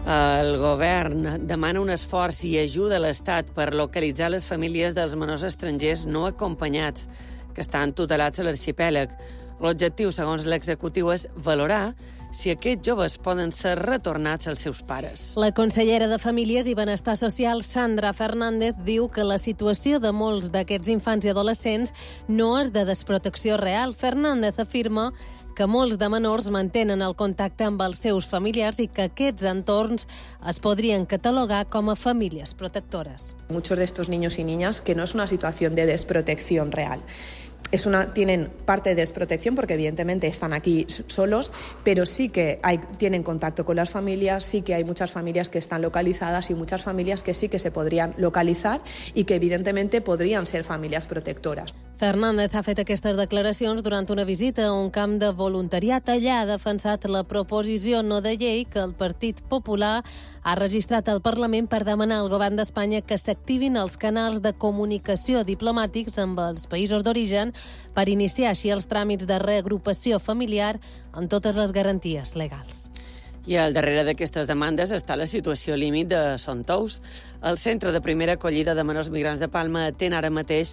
El govern demana un esforç i ajuda a l'Estat per localitzar les famílies dels menors estrangers no acompanyats que estan tutelats a l'arxipèlag. L'objectiu, segons l'executiu, és valorar si aquests joves poden ser retornats als seus pares. La consellera de Famílies i Benestar Social, Sandra Fernández, diu que la situació de molts d'aquests infants i adolescents no és de desprotecció real. Fernández afirma que molts de menors mantenen el contacte amb els seus familiars i que aquests entorns es podrien catalogar com a famílies protectores. Muchos de estos niños y niñas que no es una situación de desprotección real. Tienen parte de desprotección porque evidentemente están aquí solos, pero sí que tienen contacto con las familias, sí que hay muchas familias que están localizadas y muchas familias que sí que se podrían localizar y que evidentemente podrían ser familias protectoras. Fernández ha fet aquestes declaracions durant una visita a un camp de voluntariat. Allà ha defensat la proposició no de llei que el Partit Popular ha registrat al Parlament per demanar al govern d'Espanya que s'activin els canals de comunicació diplomàtics amb els països d'origen per iniciar així els tràmits de reagrupació familiar amb totes les garanties legals. I al darrere d'aquestes demandes està la situació límit de Son Tous. El Centre de Primera Acollida de Menors Migrants de Palma atén ara mateix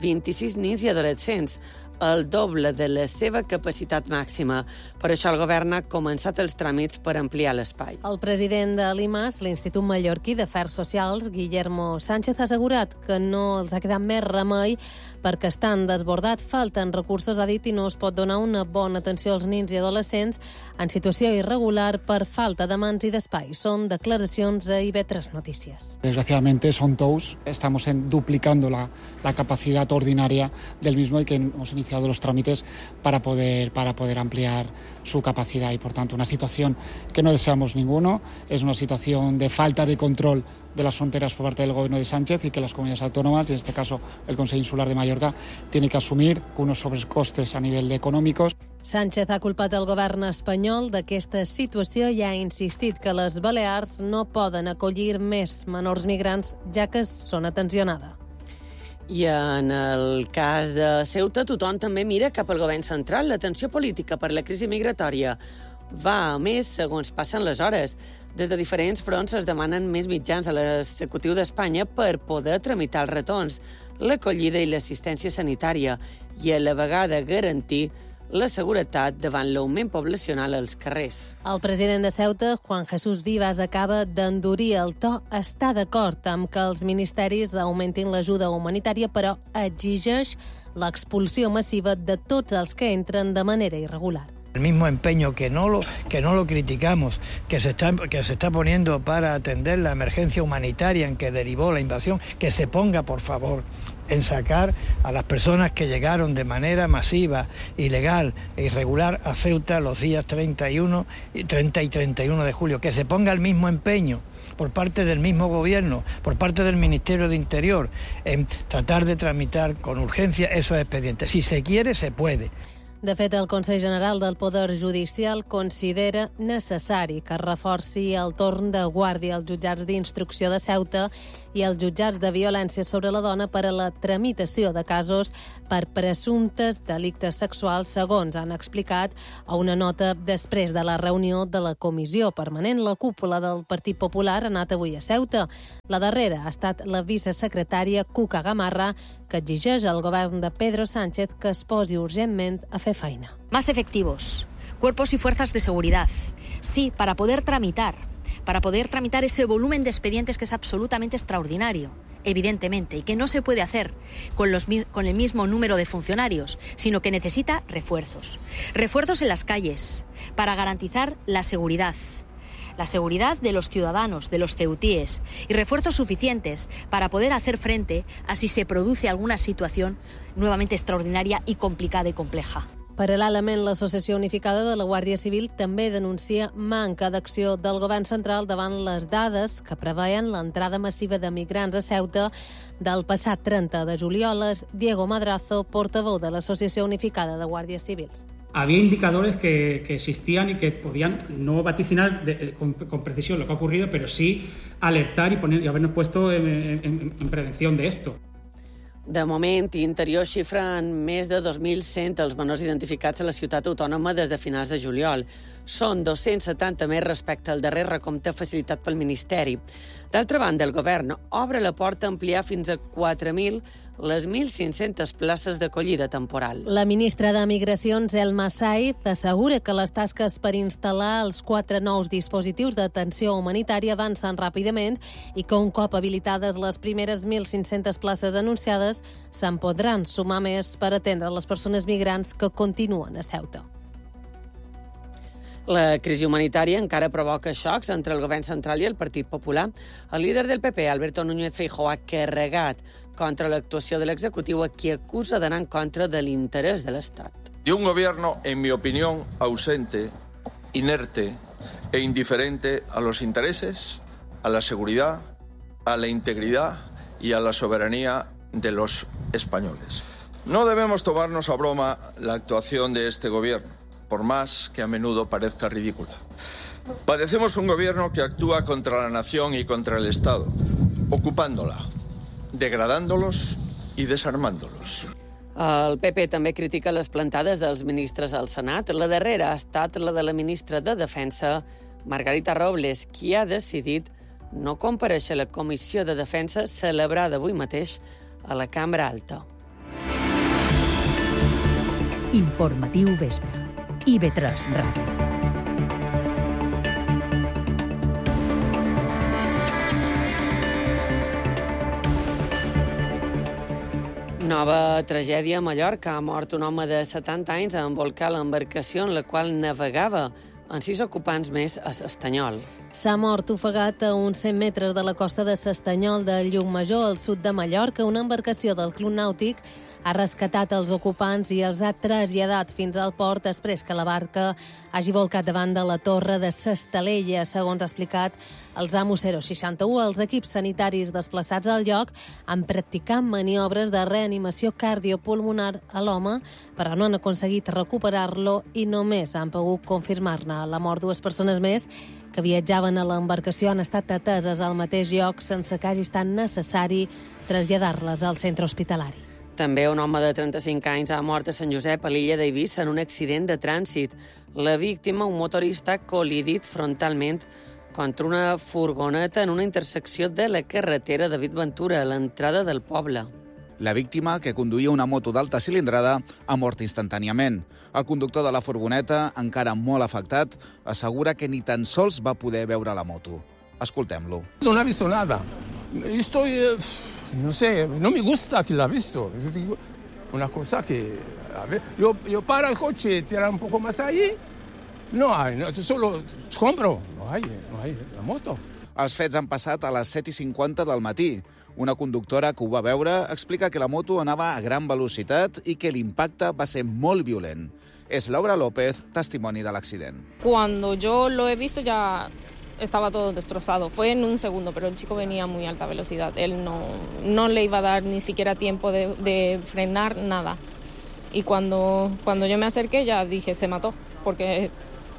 26 nens i adolescents, el doble de la seva capacitat màxima. Per això el govern ha començat els tràmits per ampliar l'espai. El president de l'IMAS, l'Institut Mallorquí d'Afers Socials, Guillermo Sánchez, ha assegurat que no els ha quedat més remei perquè estan desbordats, falten recursos, ha dit, i no es pot donar una bona atenció als nens i adolescents en situació irregular per falta de mans i d'espai. Són declaracions a IB3 Noticias. Desgraciadamente, Son Tous, estamos duplicando la capacidad ordinaria del mismo y que hemos iniciado los trámites para poder ampliar su capacidad y, por tanto, una situación que no deseamos ninguno. Es una situación de falta de control de las fronteras por parte del gobierno de Sánchez y que las comunidades autónomas, y en este caso el Consell Insular de Mallorca, tiene que asumir unos sobrecostes a nivel de económicos. Sánchez ha culpat el govern espanyol d'aquesta situació i ha insistit que les Balears no poden acollir més menors migrants, ja que són atencionada. I en el cas de Ceuta, tothom també mira cap al govern central. L'atenció política per la crisi migratòria va a més segons passen les hores. Des de diferents fronts es demanen més mitjans a l'executiu d'Espanya per poder tramitar els retorns, l'acollida i l'assistència sanitària i a la vegada garantir la seguretat davant l'augment poblacional als carrers. El president de Ceuta, Juan Jesús Vivas, acaba d'endurir el to. Està d'acord amb que els ministeris augmentin l'ajuda humanitària, però exigeix l'expulsió massiva de tots els que entren de manera irregular. El mismo empeño que no lo criticamos, que se está poniendo para atender la emergencia humanitaria en que derivó la invasión, que se ponga, por favor, en sacar a las personas que llegaron de manera masiva, ilegal e irregular a Ceuta los días 30 y 31 de julio. Que se ponga el mismo empeño por parte del mismo gobierno, por parte del Ministerio de Interior, en tratar de tramitar con urgencia esos expedientes. Si se quiere, se puede. De fet, el Consell General del Poder Judicial considera necessari que es reforci el torn de guàrdia als jutjats d'instrucció de Ceuta i als jutjats de violència sobre la dona per a la tramitació de casos per presumptes delictes sexuals, segons han explicat a una nota després de la reunió de la Comissió Permanent. La cúpula del Partit Popular ha anat avui a Ceuta. La darrera ha estat la vicesecretària Cuca Gamarra, que exigeix al govern de Pedro Sánchez que es posi urgentment a fer feina. Más efectivos, cuerpos y fuerzas de seguridad. Sí, para poder tramitar ese volumen de expedientes que es absolutamente extraordinario, evidentemente, y que no se puede hacer con el mismo número de funcionarios, sino que necesita refuerzos. Refuerzos en las calles para garantizar la seguridad de los ciudadanos, de los ceutíes, y refuerzos suficientes para poder hacer frente a si se produce alguna situación nuevamente extraordinaria y complicada y compleja. Paral·lelament, l'Associació Unificada de la Guàrdia Civil també denuncia manca d'acció del govern central davant les dades que preveien l'entrada massiva de migrants a Ceuta del passat 30 de juliol. Diego Madrazo, portaveu de l'Associació Unificada de Guàrdies Civils. Había indicadores que existían y que podían no vaticinar con precisión lo que ha ocurrido, pero sí alertar y habernos puesto en prevención de esto. De moment, Interior xifra en més de 2.100 els menors identificats a la ciutat autònoma des de finals de juliol. Són 270 més respecte al darrer recompte facilitat pel Ministeri. D'altra banda, el govern obre la porta a ampliar fins a 4.000 les 1.500 places d'acollida temporal. La ministra de Migracions, Elma Said, assegura que les tasques per instal·lar els 4 nous dispositius d'atenció humanitària avancen ràpidament i que un cop habilitades les primeres 1.500 places anunciades, se'n podran sumar més per atendre les persones migrants que continuen a Ceuta. La crisi humanitària encara provoca xocs entre el govern central i el Partit Popular. El líder del PP, Alberto Núñez Feijóo, ha carregat contra l'actuació de l'executiu, a qui acusa d'anar en contra de l'interès de l'Estat. De un gobierno, en mi opinión, ausente, inerte e indiferente a los intereses, a la seguridad, a la integridad y a la soberanía de los españoles. No debemos tomarnos a broma la actuación de este gobierno, por más que a menudo parezca ridícula. Padecemos un gobierno que actúa contra la nación y contra el Estado, ocupándola, degradándolos y desarmándolos. El PP també critica les plantades dels ministres al Senat. La darrera ha estat la de la ministra de Defensa, Margarita Robles, qui ha decidit no comparèixer a la Comissió de Defensa celebrada avui mateix a la Cambra Alta. Informatiu Vespre. IB3 Ràdio. Nova tragèdia a Mallorca. Ha mort un home de 70 anys a envolcar l'embarcació en la qual navegava amb 6 ocupants més a S'Estanyol. S'ha mort ofegat a uns 100 metres de la costa de S'Estanyol de Llucmajor, al sud de Mallorca. Una embarcació del Club Nàutic ha rescatat els ocupants i els ha traslladat fins al port després que la barca hagi volcat davant de la torre de S'Estalella. Segons ha explicat els amos 061, els equips sanitaris desplaçats al lloc han practicat maniobres de reanimació cardiopulmonar a l'home, però no han aconseguit recuperar-lo i només han pogut confirmar-ne la mort. 2 persones més que viatjaven a l'embarcació han estat ateses al mateix lloc sense que hagi estat necessari traslladar-les al centre hospitalari. També un home de 35 anys ha mort a Sant Josep, a l'illa d'Eivissa, en un accident de trànsit. La víctima, un motorista, ha col·lidit frontalment contra una furgoneta en una intersecció de la carretera David Ventura, a l'entrada del poble. La víctima, que conduïa una moto d'alta cilindrada, ha mort instantàniament. El conductor de la furgoneta, encara molt afectat, assegura que ni tan sols va poder veure la moto. Escoltem-lo. No ha visto nada. Estoy... No sé, no me gusta que la ha visto. Yo digo, una cosa que... A ver, yo paro el coche, tira un poco más ahí, no hay, no, solo escombro, no hay la moto. Els fets han passat a les 7:50 del matí. Una conductora que ho va veure explica que la moto anava a gran velocitat i que l'impacte va ser molt violent. És Laura López, testimoni de l'accident. Cuando yo lo he visto ya estaba todo destrozado. Fue en un segundo, pero el chico venía a muy alta velocidad. Él no le iba a dar ni siquiera tiempo de frenar nada. Y cuando yo me acerqué ya dije, se mató, porque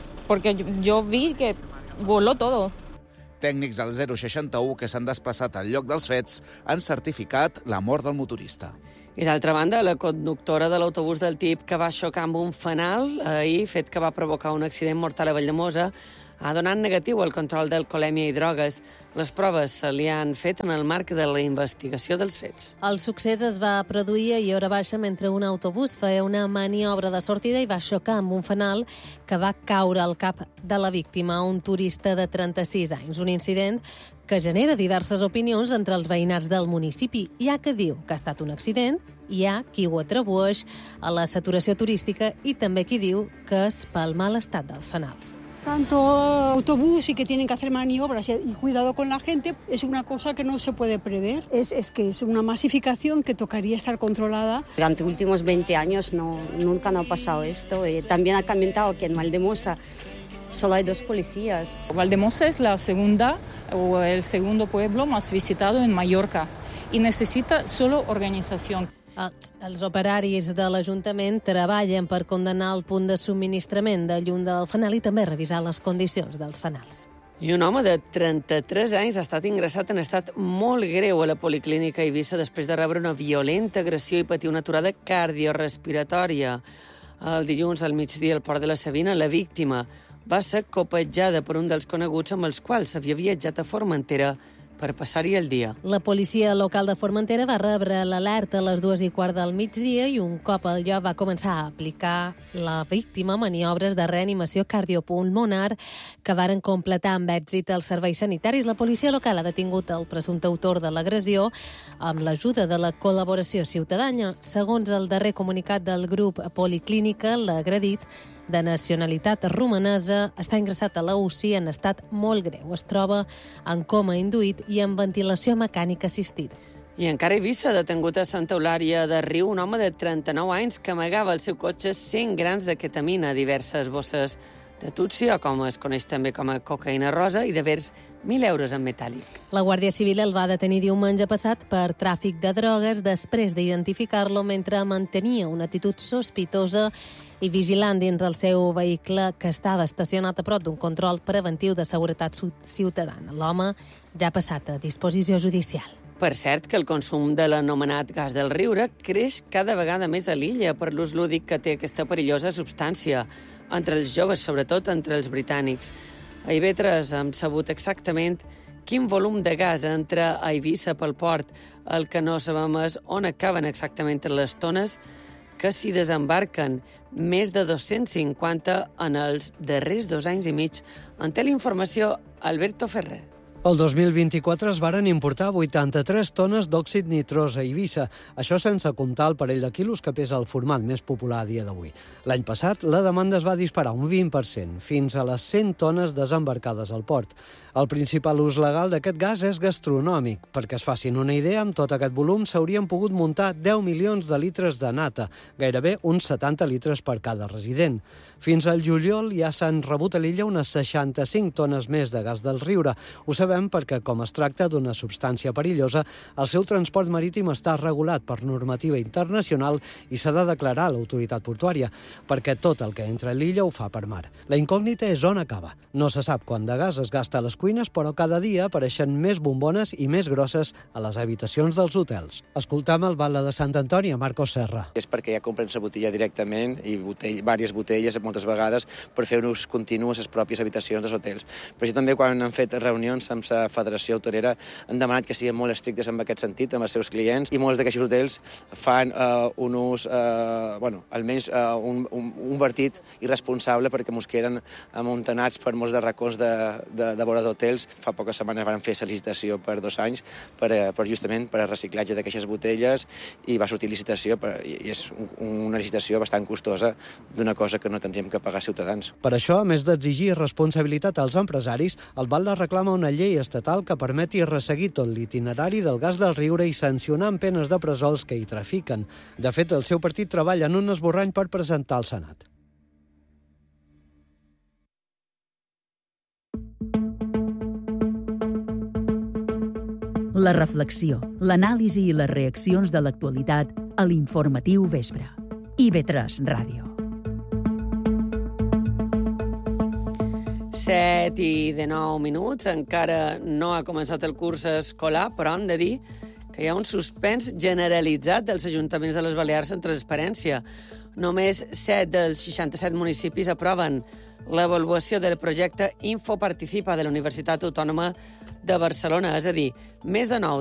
yo vi que voló todo. Tècnics del 061 que s'han desplaçat al lloc dels fets han certificat la mort del motorista. I d'altra banda, la conductora de l'autobús del TIP que va xocar amb un fanal ahir, fet que va provocar un accident mortal a Valldemossa, ha donat negatiu al control d'alcoholèmia i drogues. Les proves se li han fet en el marc de la investigació dels fets. El succés es va produir a hora baixa mentre un autobús feia una maniobra de sortida i va xocar amb un fanal que va caure al cap de la víctima, un turista de 36 anys. Un incident que genera diverses opinions entre els veïnats del municipi. Hi ha que diu que ha estat un accident, hi ha qui ho atribueix a la saturació turística i també qui diu que és pel mal estat dels fanals. Tanto autobús y que tienen que hacer maniobras y cuidado con la gente es una cosa que no se puede prever. Es que es una masificación que tocaría estar controlada. Durante los últimos 20 años nunca ha pasado esto. También ha comentado que en Valldemossa solo hay 2 policías. Valldemossa es la segunda o el segundo pueblo más visitado en Mallorca y necesita solo organización. Els operaris de l'Ajuntament treballen per condenar el punt de subministrament de llum del fanal i també revisar les condicions dels fanals. I un home de 33 anys ha estat ingressat en estat molt greu a la Policlínica Eivissa després de rebre una violenta agressió i patir una aturada cardiorespiratòria. El dilluns al migdia al Port de la Savina, la víctima va ser copejada per un dels coneguts amb els quals havia viatjat a Formentera per passar-hi el dia. La policia local de Formentera va rebre l'alerta a les 2:15 del migdia i un cop al lloc va començar a aplicar la víctima maniobres de reanimació cardiopulmonar que varen completar amb èxit els serveis sanitaris. La policia local ha detingut el presumpte autor de l'agressió amb l'ajuda de la col·laboració ciutadana. Segons el darrer comunicat del grup Policlínica, l'agredit, de nacionalitat romanesa, està ingressat a la UCI en estat molt greu. Es troba en coma induït i en ventilació mecànica assistida. I encara a Eivissa, detengut a Santa Eulària de Riu, un home de 39 anys que amagava al seu cotxe 100 grams de ketamina, diverses bosses de tutsi, o com es coneix també com a cocaïna rosa, i de vers 1.000 euros en metàl·lic. La Guàrdia Civil el va detenir diumenge passat per tràfic de drogues després d'identificar-lo mentre mantenia una actitud sospitosa i vigilant dins el seu vehicle que estava estacionat a prop d'un control preventiu de seguretat ciutadana. L'home ja ha passat a disposició judicial. Per cert, que el consum de l'anomenat gas del riure creix cada vegada més a l'illa per l'ús lúdic que té aquesta perillosa substància entre els joves, sobretot entre els britànics. A IB3 hem sabut exactament quin volum de gas entra a Eivissa pel port. El que no sabem és on acaben exactament les tones que s'hi desembarquen, més de 250 en els darrers 2 anys i mig. En té la informació Alberto Ferrer. El 2024 es varen importar 83 tones d'òxid nitrós a Eivissa, això sense comptar el parell de quilos que pesa el format més popular a dia d'avui. L'any passat, la demanda es va disparar un 20%, fins a les 100 tones desembarcades al port. El principal ús legal d'aquest gas és gastronòmic. Perquè es facin una idea, amb tot aquest volum s'haurien pogut muntar 10 milions de litres de nata, gairebé uns 70 litres per cada resident. Fins al juliol ja s'han rebut a l'illa unes 65 tones més de gas del riure. Ho sabem perquè, com es tracta d'una substància perillosa, el seu transport marítim està regulat per normativa internacional i s'ha de declarar a l'autoritat portuària, perquè tot el que entra a l'illa ho fa per mar. La incògnita és on acaba. No se sap quant de gas es gasta a les cuines, però cada dia apareixen més bombones i més grosses a les habitacions dels hotels. Escoltam el batlle de Sant Antoni, a Marcos Serra. És perquè ja compren la botella directament i diverses botelles moltes vegades per fer un ús continu a les pròpies habitacions dels hotels. Per això també quan han fet reunions amb la Federació Hotelera han demanat que siguin molt estrictes en aquest sentit amb els seus clients i molts d'aquests hotels fan un ús, almenys un vertit irresponsable perquè mos queden amuntanats per molts de racons de vora d'hotels. Fa poques setmanes van fer la licitació per 2 anys justament per a reciclatge d'aquestes botelles i va sortir licitació i és una licitació bastant costosa d'una cosa que no tindríem que pagar ciutadans. Per això, a més d'exigir responsabilitat als empresaris, el batlle reclama una llei estatal que permeti resseguir tot l'itinerari del gas del riure i sancionar amb penes de presó els que hi trafiquen. De fet, el seu partit treballa en un esborrany per presentar al Senat. La reflexió, l'anàlisi i les reaccions de l'actualitat a l'Informatiu Vespre. IB3 Ràdio. 7:09. Encara no ha començat el curs escolar, però hem de dir que hi ha un suspens generalitzat dels ajuntaments de les Balears en transparència. Només 7 dels 67 municipis aproven l'avaluació del projecte Infoparticipa de la Universitat Autònoma de Barcelona, és a dir, més de 9